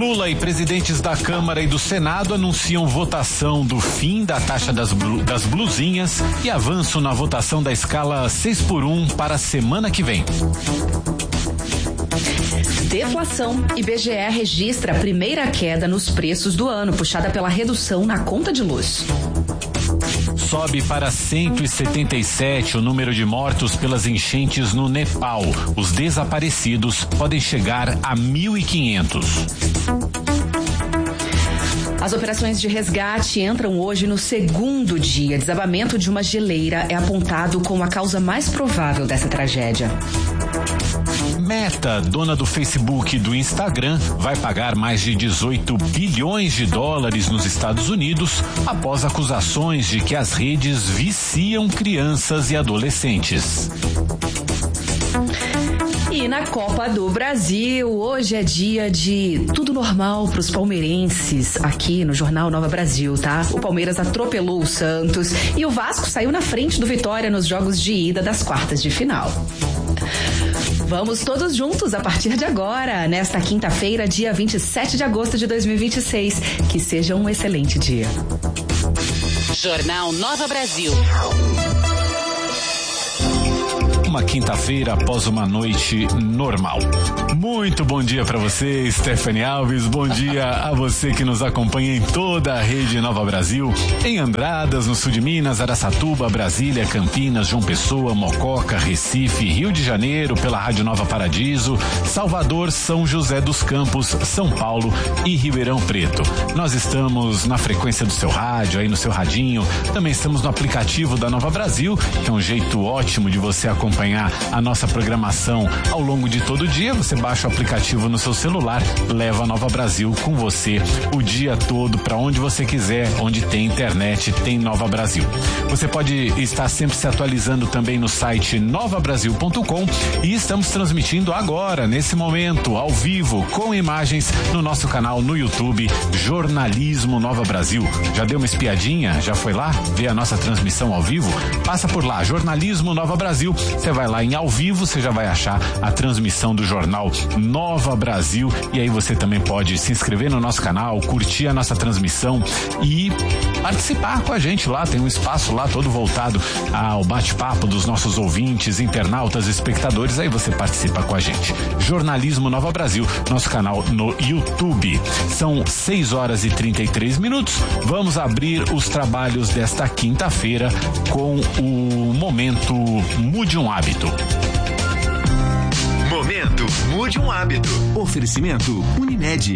Lula e presidentes da Câmara e do Senado anunciam votação do fim da taxa das blusinhas e avanço na votação da escala 6x1 para a semana que vem. Deflação. IBGE registra a primeira queda nos preços do ano, puxada pela redução na conta de luz. Sobe para 177 o número de mortos pelas enchentes no Nepal. Os desaparecidos podem chegar a 1.500. As operações de resgate entram hoje no segundo dia. Desabamento de uma geleira é apontado como a causa mais provável dessa tragédia. Meta, dona do Facebook e do Instagram, vai pagar mais de 18 bilhões de dólares nos Estados Unidos após acusações de que as redes viciam crianças e adolescentes. E na Copa do Brasil, hoje é dia de tudo normal para os palmeirenses aqui no Jornal Nova Brasil, tá? O Palmeiras atropelou o Santos e o Vasco saiu na frente do Vitória nos jogos de ida das quartas de final. Vamos todos juntos a partir de agora, nesta quinta-feira, dia 27 de agosto de 2026. Que seja um excelente dia. Jornal Nova Brasil. Uma quinta-feira após uma noite normal. Muito bom dia para você, Stephanie Alves. Bom dia a você que nos acompanha em toda a rede Nova Brasil, em Andradas, no sul de Minas, Araçatuba, Brasília, Campinas, João Pessoa, Mococa, Recife, Rio de Janeiro, pela Rádio Nova Paradiso, Salvador, São José dos Campos, São Paulo e Ribeirão Preto. Nós estamos na frequência do seu rádio, aí no seu radinho. Também estamos no aplicativo da Nova Brasil, que é um jeito ótimo de você acompanhar a nossa programação ao longo de todo o dia. Você baixa o aplicativo no seu celular, leva a Nova Brasil com você o dia todo, para onde você quiser, onde tem internet, tem Nova Brasil. Você pode estar sempre se atualizando também no site novabrasil.com e estamos transmitindo agora, nesse momento, ao vivo, com imagens no nosso canal no YouTube, Jornalismo Nova Brasil. Já deu uma espiadinha? Já foi lá ver a nossa transmissão ao vivo? Passa por lá, Jornalismo Nova Brasil. Você vai lá em ao vivo, você já vai achar a transmissão do jornal Nova Brasil, e aí você também pode se inscrever no nosso canal, curtir a nossa transmissão e participar com a gente lá. Tem um espaço lá todo voltado ao bate-papo dos nossos ouvintes, internautas, espectadores. Aí você participa com a gente. Jornalismo Nova Brasil, nosso canal no YouTube. São 6h33. Vamos abrir os trabalhos desta quinta-feira com o momento Mude um Hábito. Momento Mude um Hábito. Oferecimento Unimed.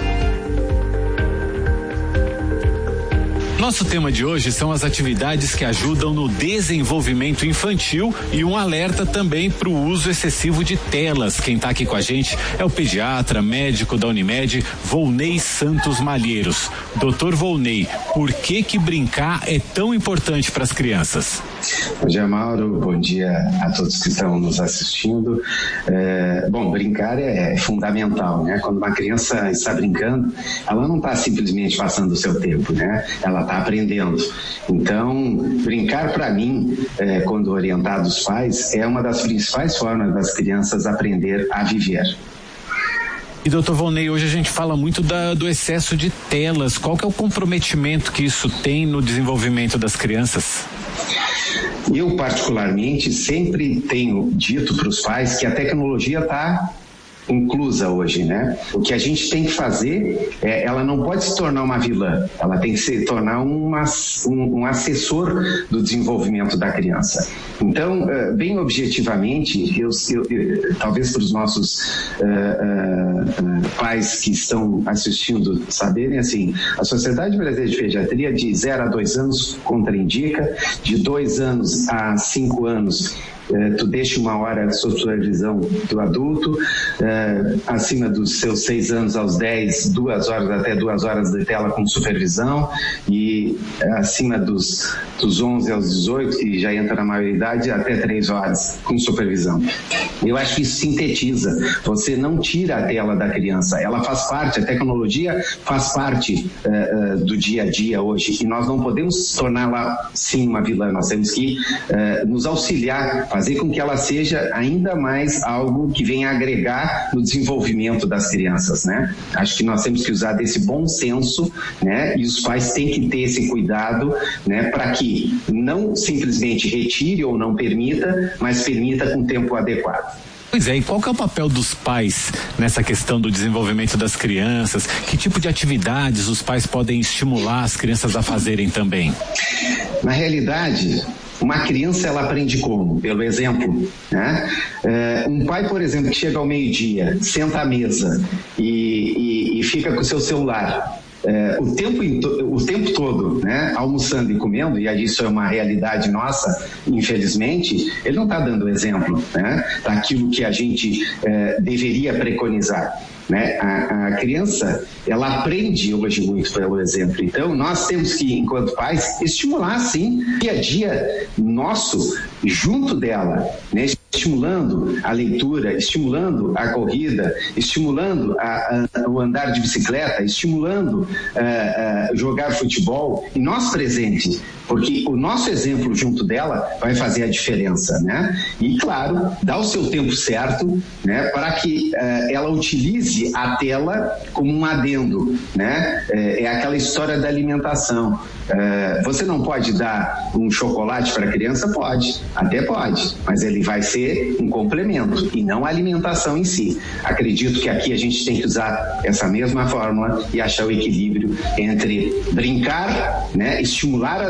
Nosso tema de hoje são as atividades que ajudam no desenvolvimento infantil e um alerta também para o uso excessivo de telas. Quem está aqui com a gente é o pediatra, médico da Unimed, Volney Santos Malheiros. Doutor Volney, por que brincar é tão importante para as crianças? Bom dia, Mauro. Bom dia a todos que estão nos assistindo. Bom, brincar é fundamental, né? Quando uma criança está brincando, ela não está simplesmente passando o seu tempo, né? Ela está aprendendo. Então, brincar, para mim, quando orientado os pais, é uma das principais formas das crianças aprender a viver. E doutor Volney, hoje a gente fala muito do excesso de telas. Qual que é o comprometimento que isso tem no desenvolvimento das crianças? Eu, particularmente, sempre tenho dito para os pais que a tecnologia está inclusa hoje, né? O que a gente tem que fazer ela não pode se tornar uma vilã, ela tem que se tornar um assessor do desenvolvimento da criança. Então, bem objetivamente, eu talvez para os nossos pais que estão assistindo saberem, assim, a Sociedade Brasileira de Pediatria de 0 a 2 anos contraindica, de 2 anos a 5 anos tu deixa 1 hora sob supervisão do adulto, acima dos seus 6 anos aos 10, 2 horas até 2 horas de tela com supervisão, e acima dos 11 aos 18, que já entra na maioridade, até 3 horas com supervisão. Eu acho que isso sintetiza. Você não tira a tela da criança, ela faz parte, a tecnologia faz parte do dia a dia hoje, e nós não podemos torná-la sim uma vilã, nós temos que nos auxiliar, fazer com que ela seja ainda mais algo que venha agregar no desenvolvimento das crianças, né? Acho que nós temos que usar desse bom senso, né? E os pais têm que ter esse cuidado, né? Para que não simplesmente retire ou não permita, mas permita com tempo adequado. Pois é, e qual que é o papel dos pais nessa questão do desenvolvimento das crianças? Que tipo de atividades os pais podem estimular as crianças a fazerem também? Na realidade, uma criança ela aprende como? Pelo exemplo, né? Um pai, por exemplo, que chega ao meio-dia, senta à mesa e fica com o seu celular o tempo todo, né, almoçando e comendo, e isso é uma realidade nossa, infelizmente, ele não está dando exemplo, né, daquilo que a gente deveria preconizar. Né? A criança, ela aprende hoje muito pelo exemplo. Então, nós temos que, enquanto pais, estimular, sim, dia a dia nosso, junto dela, né? Estimulando a leitura, estimulando a corrida, estimulando o andar de bicicleta, estimulando jogar futebol, e nós presentes, porque o nosso exemplo junto dela vai fazer a diferença, né? E, claro, dá o seu tempo certo, né, para que ela utilize a tela como um adendo, né? É aquela história da alimentação. Você não pode dar um chocolate para a criança? Pode, até pode, mas ele vai ser um complemento e não a alimentação em si. Acredito que aqui a gente tem que usar essa mesma fórmula e achar o equilíbrio entre brincar, né, estimular as